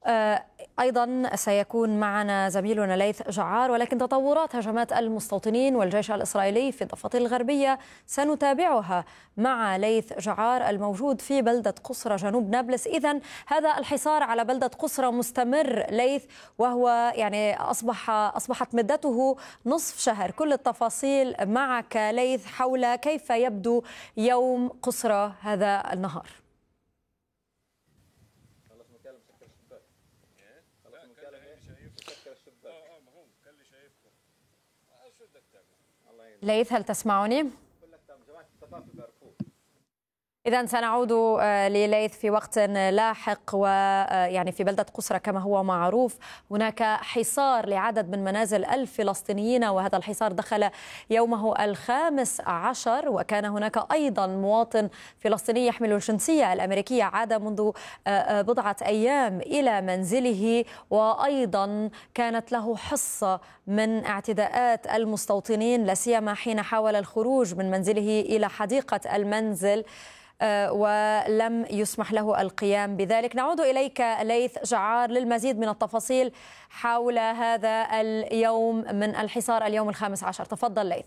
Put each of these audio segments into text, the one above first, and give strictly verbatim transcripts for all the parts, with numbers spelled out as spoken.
أيضا سيكون معنا زميلنا ليث جعار، ولكن تطورات هجمات المستوطنين والجيش الإسرائيلي في الضفة الغربية سنتابعها مع ليث جعار الموجود في بلدة قصرى جنوب نابلس. إذن هذا الحصار على بلدة قصرى مستمر ليث، وهو يعني أصبح أصبحت مدته نصف شهر. كل التفاصيل معك ليث حول كيف يبدو يوم قصرى هذا النهار. ليث، هل تسمعني؟ إذن سنعود لليث في وقت لاحق. ويعني في بلدة قصرى كما هو معروف هناك حصار لعدد من منازل الفلسطينيين، وهذا الحصار دخل يومه الخامس عشر، وكان هناك أيضا مواطن فلسطيني يحمل الجنسية الأمريكية عاد منذ بضعة أيام إلى منزله، وأيضا كانت له حصة من اعتداءات المستوطنين، لا سيما حين حاول الخروج من منزله إلى حديقة المنزل ولم يسمح له القيام بذلك. نعود إليك ليث جعار للمزيد من التفاصيل حول هذا اليوم من الحصار، اليوم الخامس عشر. تفضل ليث.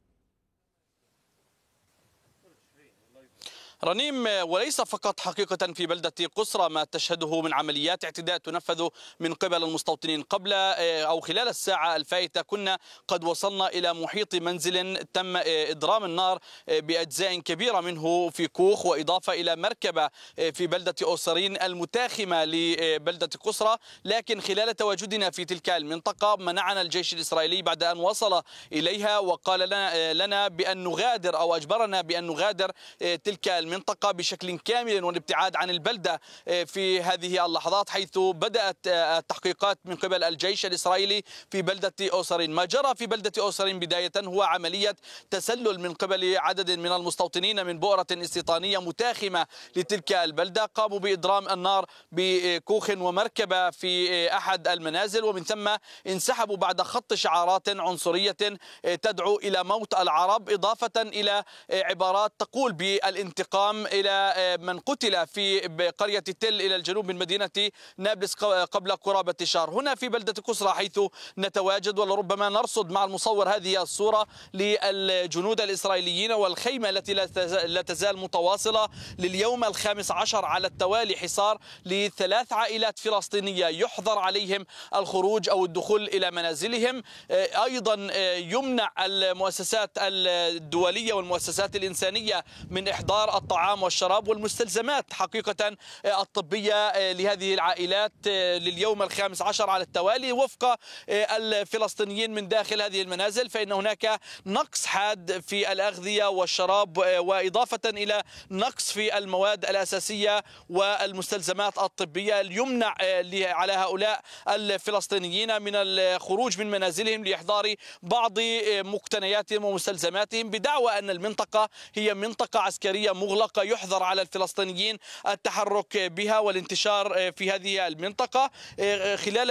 رنيم، وليس فقط حقيقة في بلدة قصرى ما تشهده من عمليات اعتداء تنفذ من قبل المستوطنين. قبل أو خلال الساعة الفائتة كنا قد وصلنا إلى محيط منزل تم إضرام النار بأجزاء كبيرة منه في كوخ، وإضافة إلى مركبة في بلدة أوسرين المتاخمة لبلدة قصرى. لكن خلال تواجدنا في تلك المنطقة منعنا الجيش الإسرائيلي بعد أن وصل إليها وقال لنا, لنا بأن نغادر أو أجبرنا بأن نغادر تلك المنطقة المنطقة بشكل كامل والابتعاد عن البلدة في هذه اللحظات، حيث بدأت التحقيقات من قبل الجيش الإسرائيلي في بلدة أوسرين. ما جرى في بلدة أوسرين بداية هو عملية تسلل من قبل عدد من المستوطنين من بؤرة استيطانية متاخمة لتلك البلدة. قاموا بإضرام النار بكوخ ومركبة في أحد المنازل، ومن ثم انسحبوا بعد خط شعارات عنصرية تدعو إلى موت العرب، إضافة إلى عبارات تقول بالانتقام إلى من قتل في قرية تل إلى الجنوب من مدينة نابلس قبل قرابة شهر. هنا في بلدة قصرى حيث نتواجد، ولربما نرصد مع المصور هذه الصورة للجنود الإسرائيليين والخيمة التي لا تزال متواصلة لليوم الخامس عشر على التوالي، حصار لثلاث عائلات فلسطينية يحظر عليهم الخروج أو الدخول إلى منازلهم. أيضا يمنع المؤسسات الدولية والمؤسسات الإنسانية من إحضار الطعام والشراب والمستلزمات حقيقة الطبية لهذه العائلات لليوم الخامس عشر على التوالي. وفق الفلسطينيين من داخل هذه المنازل فإن هناك نقص حاد في الأغذية والشراب، وإضافة إلى نقص في المواد الأساسية والمستلزمات الطبية. يمنع على هؤلاء الفلسطينيين من الخروج من منازلهم لإحضار بعض مقتنياتهم ومستلزماتهم، بدعوى أن المنطقة هي منطقة عسكرية مغلقة يحظر على الفلسطينيين التحرك بها والانتشار في هذه المنطقة. خلال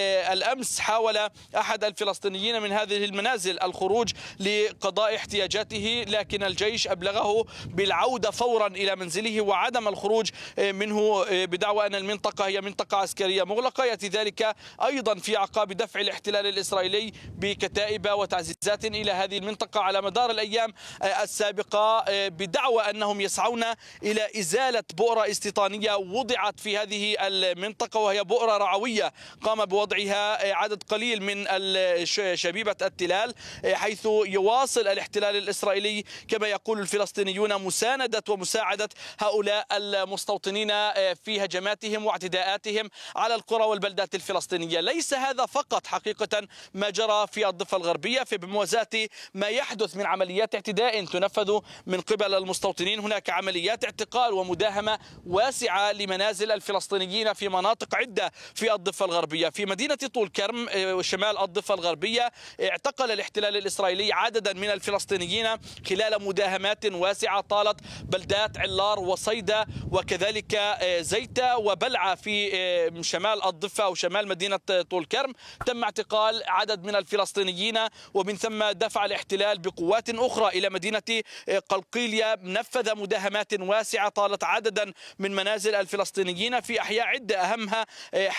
الأمس حاول أحد الفلسطينيين من هذه المنازل الخروج لقضاء احتياجاته، لكن الجيش أبلغه بالعودة فورا إلى منزله وعدم الخروج منه بدعوى أن المنطقة هي منطقة عسكرية مغلقة. يأتي ذلك أيضا في أعقاب دفع الاحتلال الإسرائيلي بكتائب وتعزيزات إلى هذه المنطقة على مدار الأيام السابقة، بدعوى أنهم يسعون إلى إزالة بؤرة استيطانية وضعت في هذه المنطقة، وهي بؤرة رعوية قام بوضعها عدد قليل من شبيبة التلال، حيث يواصل الاحتلال الإسرائيلي كما يقول الفلسطينيون مساندة ومساعدة هؤلاء المستوطنين في هجماتهم واعتداءاتهم على القرى والبلدات الفلسطينية. ليس هذا فقط حقيقة ما جرى في الضفة الغربية، فبموازاة ما يحدث من عمليات اعتداء تنفذ من قبل المستوطنين هناك عمليات اعتقال ومداهمة واسعة لمنازل الفلسطينيين في مناطق عدة في الضفة الغربية. في مدينة طول كرم شمال الضفة الغربية اعتقل الاحتلال الإسرائيلي عددا من الفلسطينيين خلال مداهمات واسعة طالت بلدات علار وصيدا وكذلك زيتة وبلعة في شمال الضفة أو شمال مدينة طول كرم. تم اعتقال عدد من الفلسطينيين، ومن ثم دفع الاحتلال بقوات أخرى إلى مدينة قلقيلية، نفذ مداهمات واسعة طالت عددا من منازل الفلسطينيين في أحياء عدة أهمها